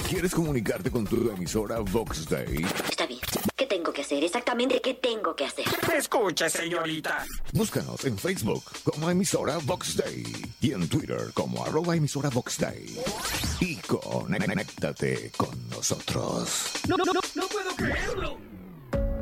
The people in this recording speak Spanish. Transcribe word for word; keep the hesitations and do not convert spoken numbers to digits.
¿Quieres comunicarte con tu emisora Vox Day? Está bien. ¿Qué tengo que hacer? Exactamente, ¿qué tengo que hacer? Escuche, señorita. Búscanos en Facebook como emisora Vox Day y en Twitter como arroba emisora Vox Day. Y conéctate con nosotros. No, no, no, no puedo creerlo.